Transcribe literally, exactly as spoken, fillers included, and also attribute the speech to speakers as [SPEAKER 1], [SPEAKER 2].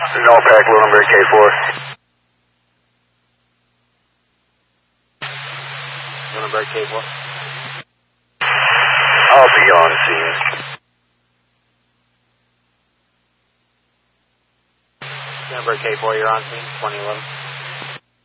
[SPEAKER 1] Pack, Lunenburg K four.
[SPEAKER 2] Lunenburg K four.
[SPEAKER 1] I'll be on scene.
[SPEAKER 2] Lunenburg K four, you're on scene, twenty eleven.